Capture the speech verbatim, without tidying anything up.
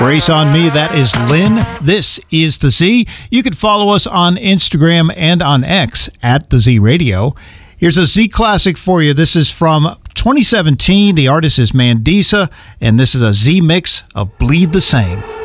Brace on Me, that is Lynn. This is The Z. You can follow us on Instagram and on X at The Z Radio. Here's a Z classic for you. This is from twenty seventeen. The artist is Mandisa, and this is a Z mix of Bleed the Same.